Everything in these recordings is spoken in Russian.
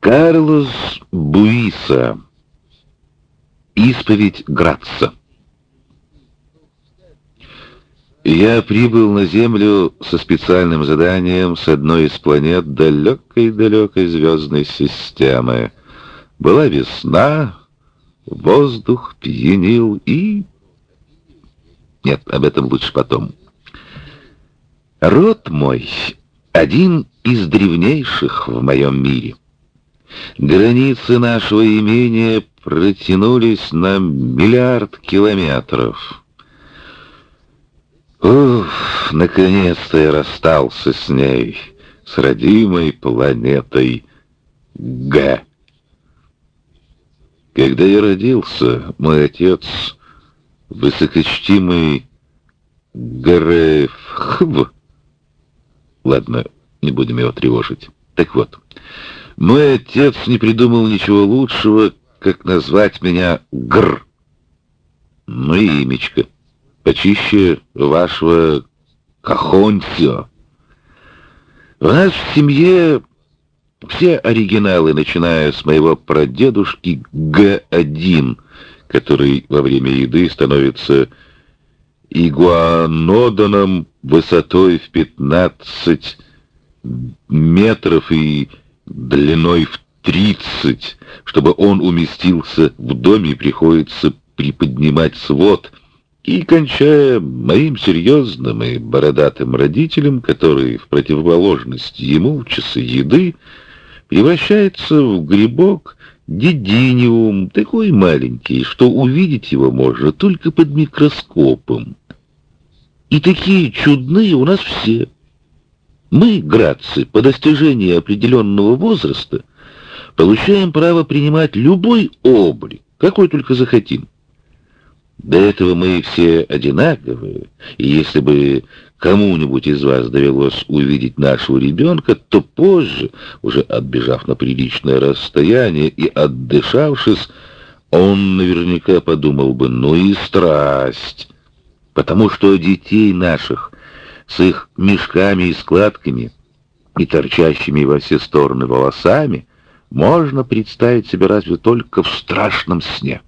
Карлос Буиса. Исповедь Граца. Я прибыл на Землю со специальным заданием с одной из планет далекой-далекой звездной системы. Была весна, воздух пьянил и... Нет, об этом лучше потом. Род мой один из древнейших в моем мире. Границы нашего имения протянулись на 1 миллиард километров. Уф, наконец-то я расстался с ней, с родимой планетой Г. Когда я родился, мой отец, высокочтимый Грефхв, ладно, не будем его тревожить. Так вот, мой отец не придумал ничего лучшего, как назвать меня Гр. Ну и имечко. Почище вашего Кахонтио. У нас в семье все оригиналы, начиная с моего прадедушки Г1, который во время еды становится игуанодоном высотой в 15 метров и длиной в 30. Чтобы он уместился в доме, приходится приподнимать свод, и кончая моим серьезным и бородатым родителем, который в противоположность ему в часы еды превращается в грибок дидиниум, такой маленький, что увидеть его можно только под микроскопом. И такие чудные у нас все. Мы, градцы, по достижении определенного возраста, получаем право принимать любой облик, какой только захотим. До этого мы все одинаковые, и если бы кому-нибудь из вас довелось увидеть нашего ребенка, то позже, уже отбежав на приличное расстояние и отдышавшись, он наверняка подумал бы: ну и страсть, потому что детей наших с их мешками и складками и торчащими во все стороны волосами можно представить себе разве только в страшном сне.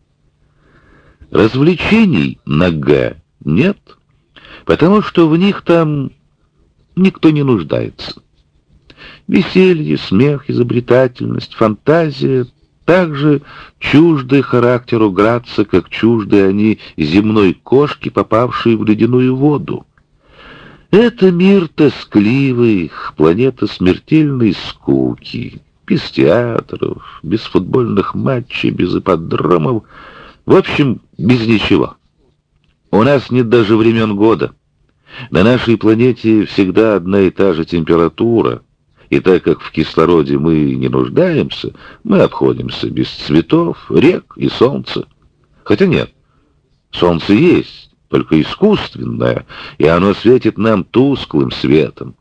Развлечений на Г нет, потому что в них там никто не нуждается. Веселье, смех, изобретательность, фантазия также чужды характеру Граца, как чужды они земной кошке, попавшей в ледяную воду. Это мир тоскливый, планета смертельной скуки, без театров, без футбольных матчей, без ипподромов, в общем, без ничего. У нас нет даже времен года. На нашей планете всегда одна и та же температура, и так как в кислороде мы не нуждаемся, мы обходимся без цветов, рек и солнца. Хотя нет, солнце есть, только искусственное, и оно светит нам тусклым светом.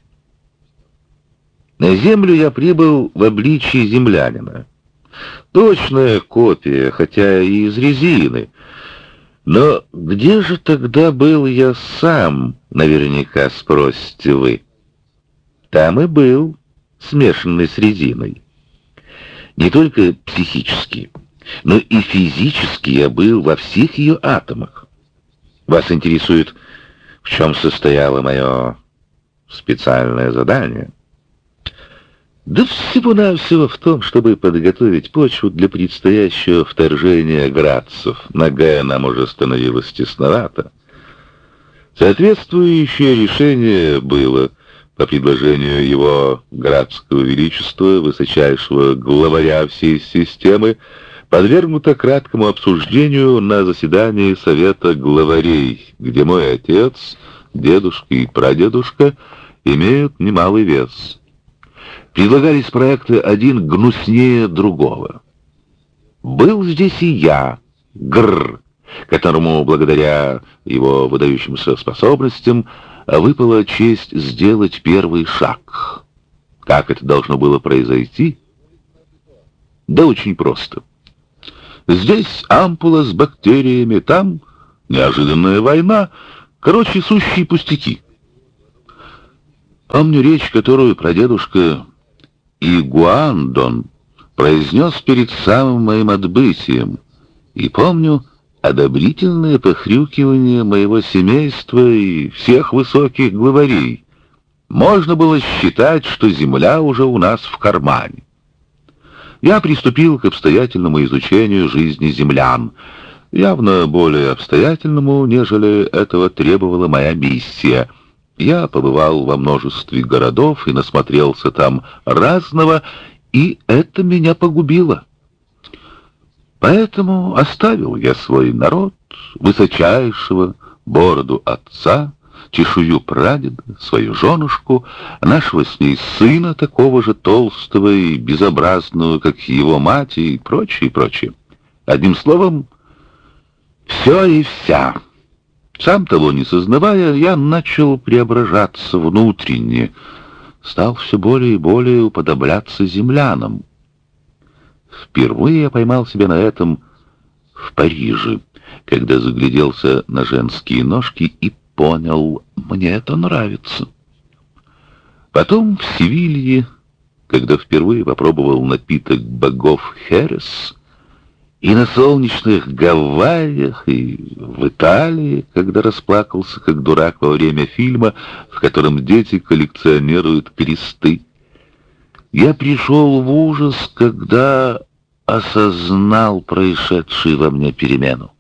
На Землю я прибыл в обличии землянина. Точная копия, хотя и из резины. Но где же тогда был я сам, наверняка спросите вы? Там и был, смешанный с резиной. Не только психически, но и физически я был во всех ее атомах. Вас интересует, в чем состояло мое специальное задание? Да всего-навсего в том, чтобы подготовить почву для предстоящего вторжения градцев. На Г нам уже становилось тесновато. Соответствующее решение было, по предложению его градского величества, высочайшего главаря всей системы, подвергнуто краткому обсуждению на заседании Совета главарей, где мой отец, дедушка и прадедушка имеют немалый вес. Предлагались проекты один гнуснее другого. Был здесь и я, Гр, которому, благодаря его выдающимся способностям, выпала честь сделать первый шаг. Как это должно было произойти? Да очень просто. Здесь ампула с бактериями, там неожиданная война, короче, сущие пустяки. Помню речь, которую прадедушка и Гуандон произнес перед самым моим отбытием, и помню одобрительное похрюкивание моего семейства и всех высоких главарей. Можно было считать, что земля уже у нас в кармане. Я приступил к обстоятельному изучению жизни землян, явно более обстоятельному, нежели этого требовала моя миссия. Я побывал во множестве городов и насмотрелся там разного, и это меня погубило. Поэтому оставил я свой народ, высочайшего, бороду отца, чешую прадеда, свою женушку, нашего с ней сына, такого же толстого и безобразного, как его мать, и прочее, прочее. Одним словом, все и вся. Сам того не сознавая, я начал преображаться внутренне, стал все более и более уподобляться землянам. Впервые я поймал себя на этом в Париже, когда загляделся на женские ножки и понял, мне это нравится. Потом в Севилье, когда впервые попробовал напиток богов Херес, и на солнечных Гавайях, и в Италии, когда расплакался как дурак во время фильма, в котором дети коллекционируют кресты. Я пришел в ужас, когда осознал происшедшую во мне перемену.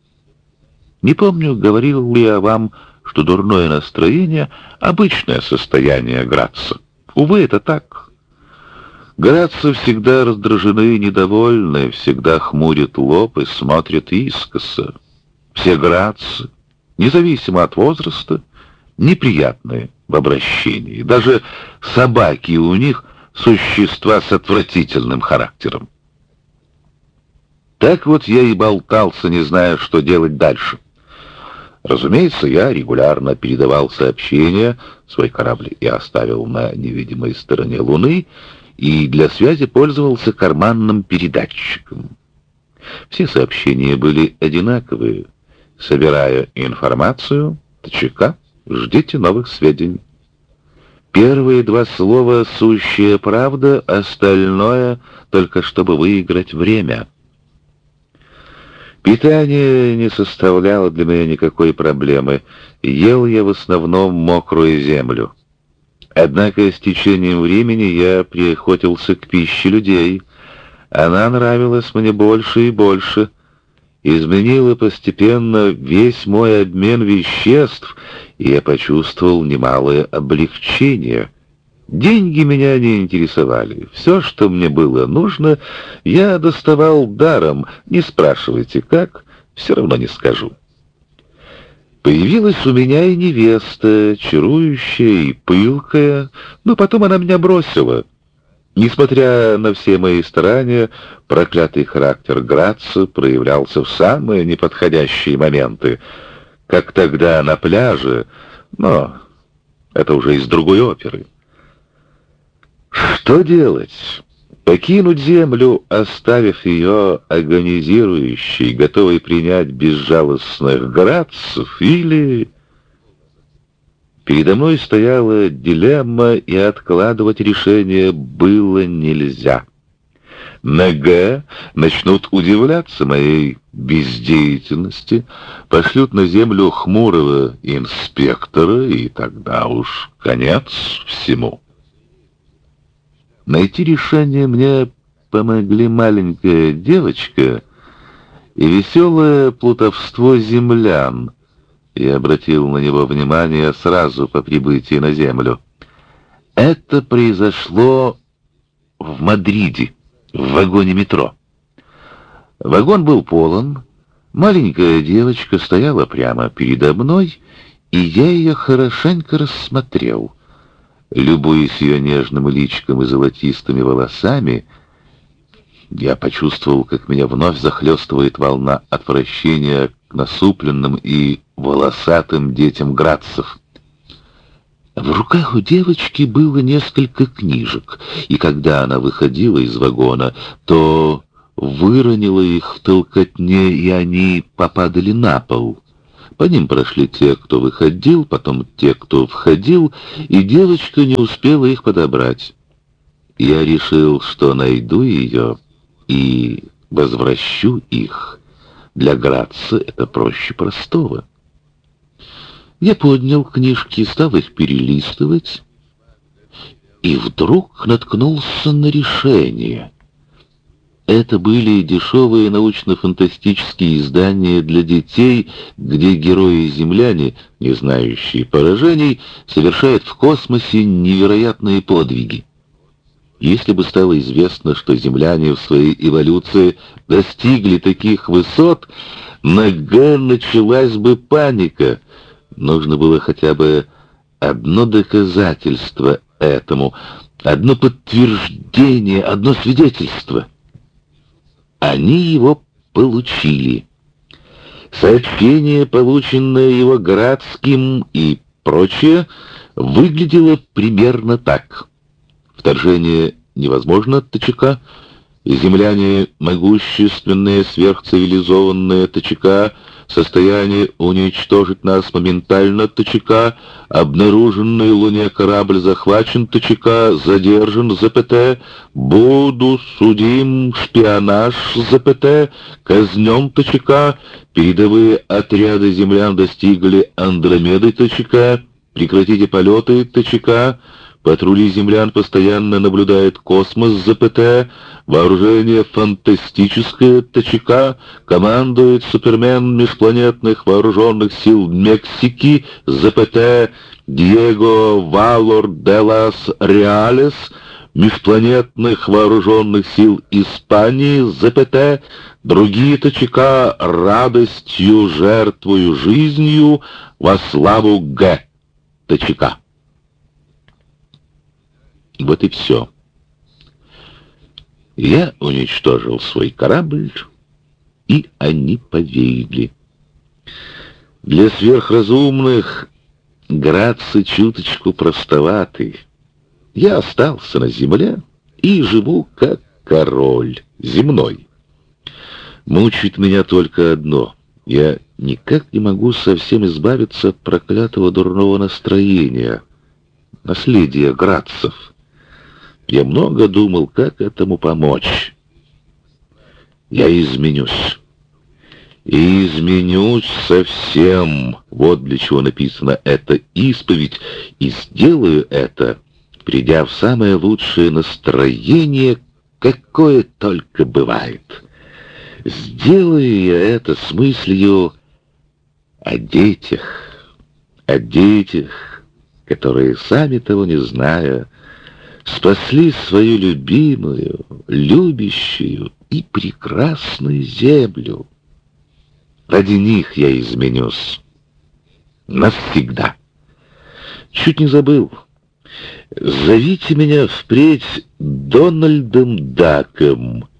Не помню, говорил ли я вам, что дурное настроение — обычное состояние Граца. Увы, это так. Грацы всегда раздражены и недовольны, всегда хмурят лоб и смотрят искоса. Все грацы, независимо от возраста, неприятные в обращении. Даже собаки у них существа с отвратительным характером. Так вот я и болтался, не зная, что делать дальше. Разумеется, я регулярно передавал сообщения, свой корабль я оставил на невидимой стороне Луны, и для связи пользовался карманным передатчиком. Все сообщения были одинаковые. Собирая информацию, ТЧК, ждите новых сведений. Первые два слова — сущая правда, остальное — только чтобы выиграть время. Питание не составляло для меня никакой проблемы. Ел я в основном мокрую землю. Однако с течением времени я приохотился к пище людей. Она нравилась мне больше и больше. Изменила постепенно весь мой обмен веществ, и я почувствовал немалое облегчение. Деньги меня не интересовали. Все, что мне было нужно, я доставал даром. Не спрашивайте, как, все равно не скажу. Появилась у меня и невеста, чарующая и пылкая, но потом она меня бросила. Несмотря на все мои старания, проклятый характер Граца проявлялся в самые неподходящие моменты, как тогда на пляже, но это уже из другой оперы. Что делать? Покинуть землю, оставив ее агонизирующей, готовой принять безжалостных грацев, или... Передо мной стояла дилемма, и откладывать решение было нельзя. На Г начнут удивляться моей бездеятельности, пошлют на землю хмурого инспектора, и тогда уж конец всему. Найти решение мне помогли маленькая девочка и веселое плутовство землян. Я обратил на него внимание сразу по прибытии на землю. Это произошло в Мадриде, в вагоне метро. Вагон был полон, маленькая девочка стояла прямо передо мной, и я ее хорошенько рассмотрел. Любуясь ее нежным личиком и золотистыми волосами, я почувствовал, как меня вновь захлестывает волна отвращения к насупленным и волосатым детям градцев. В руках у девочки было несколько книжек, и когда она выходила из вагона, то выронила их в толкотне, и они попадали на пол. По ним прошли те, кто выходил, потом те, кто входил, и девочка не успела их подобрать. Я решил, что найду ее и возвращу их. Для Граца это проще простого. Я поднял книжки, стал их перелистывать, и вдруг наткнулся на решение. Это были дешевые научно-фантастические издания для детей, где герои-земляне, не знающие поражений, совершают в космосе невероятные подвиги. Если бы стало известно, что земляне в своей эволюции достигли таких высот, на Г началась бы паника. Нужно было хотя бы одно доказательство этому, одно подтверждение, одно свидетельство. Они его получили. Сообщение, полученное его Градским и прочее, выглядело примерно так. Вторжение невозможно от ТЧК. Земляне могущественные, сверхцивилизованные ТЧК, состояние уничтожить нас моментально ТЧК, обнаруженный Луне корабль захвачен ТЧК, задержан ЗПТ, буду судим, шпионаж ЗПТ, казнен ТЧК, передовые отряды землян достигли Андромеды ТЧК, прекратите полеты ТЧК, патрули землян постоянно наблюдают космос ЗПТ, вооружение фантастическое ТЧК, командует супермен межпланетных вооруженных сил Мексики ЗПТ Диего Валор де лас Реалес, межпланетных вооруженных сил Испании ЗПТ, другие ТЧК радостью жертвую жизнью во славу Г. ТЧК. Вот и все. Я уничтожил свой корабль, и они поверили. Для сверхразумных Градцы чуточку простоватый. Я остался на земле и живу как король земной. Мучает меня только одно. Я никак не могу совсем избавиться от проклятого дурного настроения, наследия Градцев. Я много думал, как этому помочь. Я изменюсь. И изменюсь совсем. Вот для чего написана эта исповедь. И сделаю это, придя в самое лучшее настроение, какое только бывает. Сделаю я это с мыслью о детях, которые, сами того не зная, спасли свою любимую, любящую и прекрасную землю. Ради них я изменюсь. Навсегда. Чуть не забыл. Зовите меня впредь Дональдом Даком.